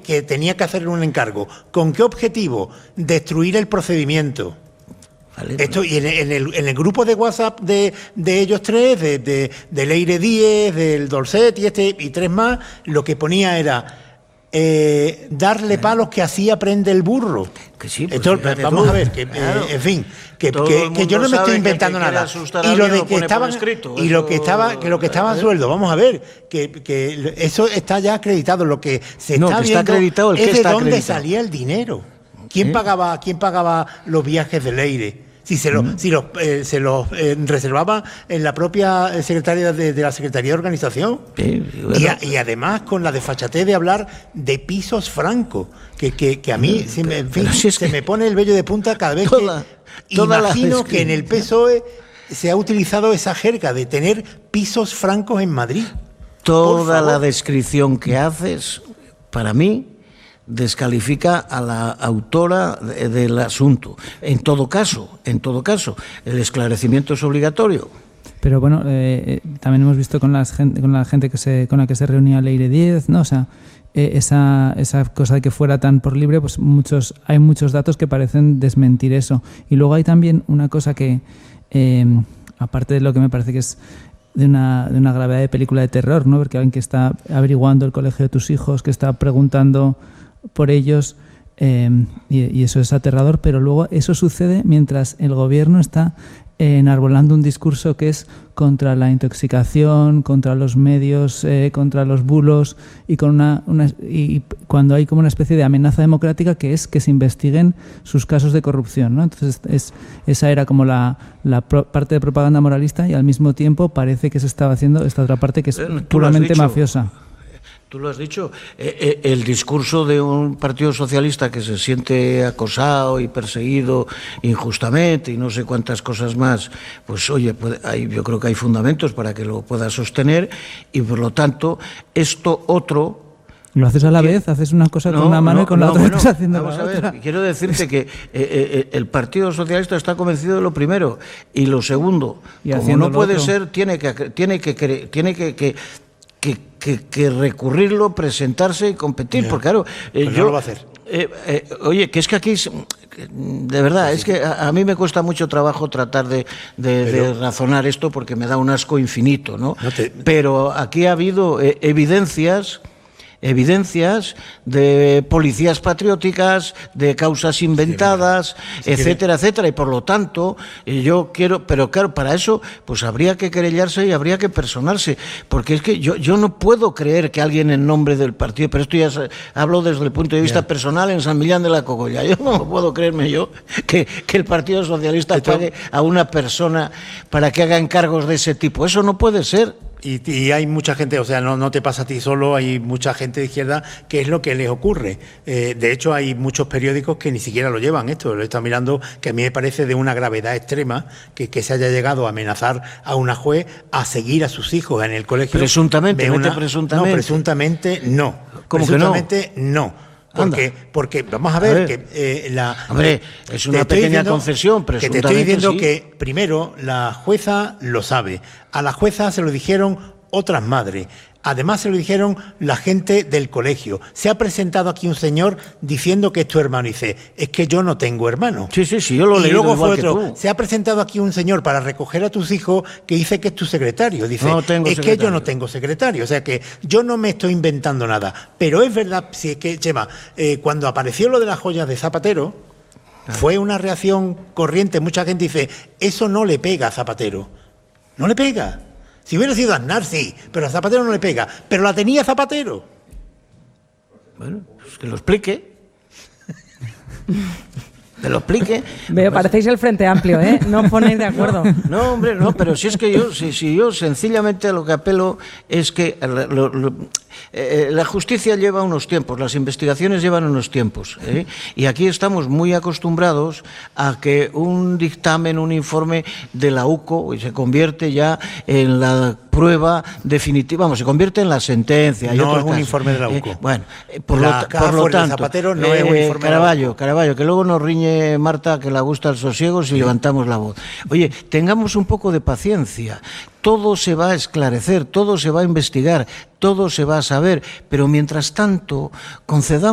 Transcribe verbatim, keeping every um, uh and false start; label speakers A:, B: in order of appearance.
A: que tenía que hacer un encargo. ¿Con qué objetivo? Destruir el procedimiento. Vale, Esto, y en, en, el, en el grupo de WhatsApp de, de ellos tres, de, de, de Leire Díez, del Dolcet y este y tres más, lo que ponía era eh, darle palos que así aprende el burro.
B: Que sí, pues
A: Esto, vamos
B: tú,
A: a ver, que,
B: claro.
A: eh, en fin, que, que, que yo no me estoy inventando
B: que
A: nada.
B: Y
A: lo de que estaban
B: escrito,
A: y
B: eso,
A: lo que estaba que lo que estaba a sueldo, vamos a ver, que, que eso está ya acreditado. Lo que se
B: no,
A: está
B: que
A: viendo
B: está acreditado, el
A: es
B: que
A: de
B: está
A: dónde
B: acreditado.
A: salía el dinero. ¿Quién
B: ¿Eh?
A: pagaba quién pagaba los viajes de Leire? Si se, lo, mm. si los, eh, se los eh, reservaba en la propia secretaria de, de la Secretaría de Organización.
B: Sí, bueno.
A: y, a, y además con la desfachatez de hablar de pisos francos, que, que, que a mí
B: Mm,
A: se, me, en fin,
B: si es
A: se
B: que
A: me pone el vello de punta cada vez
B: toda,
A: que
B: toda
A: imagino
B: la
A: que en el P S O E se ha utilizado esa jerga de tener pisos francos en Madrid.
B: Toda la descripción que haces, para mí, descalifica a la autora de, del asunto. En todo caso, en todo caso, el esclarecimiento es obligatorio.
C: Pero bueno, eh, también hemos visto con, las gente, con la gente que se, con la que se reunía Leire Díez, ¿no? O sea, eh, esa, esa cosa de que fuera tan por libre, pues muchos, hay muchos datos que parecen desmentir eso. Y luego hay también una cosa que, eh, aparte de lo que me parece que es de una, de una gravedad de película de terror, ¿no? Porque alguien que está averiguando el colegio de tus hijos, que está preguntando por ellos, eh, y, y eso es aterrador, pero luego eso sucede mientras el gobierno está eh, enarbolando un discurso que es contra la intoxicación, contra los medios, eh, contra los bulos, y con una, una y cuando hay como una especie de amenaza democrática que es que se investiguen sus casos de corrupción, ¿no? Entonces es, esa era como la, la pro, parte de propaganda moralista, y al mismo tiempo parece que se estaba haciendo esta otra parte que es puramente mafiosa.
B: Tú lo has dicho, eh, eh, el discurso de un partido socialista que se siente acosado y perseguido injustamente y no sé cuántas cosas más, pues oye, puede, hay, yo creo que hay fundamentos para que lo pueda sostener, y por lo tanto, esto otro...
C: Lo haces a la que, vez, haces una cosa no, con una mano no, y con la no, otra bueno, estás haciendo
B: vamos
C: la
B: a ver,
C: otra.
B: Quiero decirte que eh, eh, el Partido Socialista está convencido de lo primero, y lo segundo, y como no puede otro. ser, tiene que, tiene que, tiene que, que Que, que, que recurrirlo, presentarse y competir, yeah. porque claro, eh, yo,
A: no lo va a hacer.
B: Eh, eh, oye, que es que aquí, de verdad, sí, es que a, a mí me cuesta mucho trabajo tratar de, de, Pero, de razonar esto porque me da un asco infinito, ¿no? no te... Pero aquí ha habido eh, evidencias... evidencias de policías patrióticas, de causas inventadas, sí, etcétera, etcétera, y por lo tanto yo quiero, pero claro, para eso pues habría que querellarse y habría que personarse, porque es que yo, yo no puedo creer que alguien en nombre del partido, pero esto ya se, hablo desde el punto de vista yeah. personal en San Millán de la Cogolla, yo no puedo creerme yo que, que el Partido Socialista Esto... pague a una persona para que haga encargos de ese tipo, eso no puede ser.
A: Y, y hay mucha gente, o sea, no, no te pasa a ti solo, hay mucha gente de izquierda que es lo que les ocurre. Eh, de hecho, hay muchos periódicos que ni siquiera lo llevan esto. Lo he estado mirando, que a mí me parece de una gravedad extrema que, que se haya llegado a amenazar a una juez a seguir a sus hijos en el colegio.
B: Presuntamente,
A: una,
B: presuntamente.
A: No, presuntamente no.
B: ¿Cómo
A: presuntamente
B: que no?
A: no. Porque, porque vamos a ver, a ver. que eh, la...
B: Hombre, es una pequeña diciendo, concesión, presuntamente.
A: Que te estoy diciendo
B: sí.
A: que, primero, la jueza lo sabe. A la jueza se lo dijeron otras madres. Además se lo dijeron la gente del colegio. Se ha presentado aquí un señor diciendo que es tu hermano. Y dice, es que yo no tengo hermano.
B: Sí, sí, sí, yo lo leí.
A: Y luego fue
B: igual
A: otro.
B: Que tú.
A: Se ha presentado aquí un señor para recoger a tus hijos que dice que es tu secretario. Dice,
B: no tengo
A: es
B: secretario.
A: que yo no tengo secretario. O sea que yo no me estoy inventando nada. Pero es verdad, si es que, Chema, eh, cuando apareció lo de las joyas de Zapatero, ah. fue una reacción corriente. Mucha gente dice, eso no le pega a Zapatero. No le pega. Si hubiera sido Aznar, sí, pero a Zapatero no le pega. Pero la tenía Zapatero.
B: Bueno, pues que lo explique. Que lo explique.
D: Veo, parecéis el Frente Amplio, ¿eh? No os ponéis de acuerdo.
B: No, hombre, no, pero si es que yo, si, si yo sencillamente a lo que apelo es que lo, lo, eh, la justicia lleva unos tiempos, las investigaciones llevan unos tiempos, ¿eh? Y aquí estamos muy acostumbrados a que un dictamen, un informe de la U C O se convierte ya en la prueba definitiva, vamos, se convierte en la sentencia.
A: No es un casos. informe de la U C O.
B: Eh, bueno, eh, por,
A: la
B: lo, por lo tanto,
A: Zapatero no
B: eh,
A: es un informe
B: Caraballo,
A: de la U C O.
B: Caraballo, que luego nos riñe Marta, que le gusta el sosiego si sí. levantamos la voz. Oye, tengamos un poco de paciencia. Todo se va a esclarecer, todo se va a investigar, todo se va a saber, pero mientras tanto concedamos